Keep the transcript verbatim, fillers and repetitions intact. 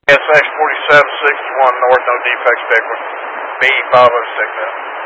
S X forty-seven sixty-one north, no defects, Pickwick. B five oh six.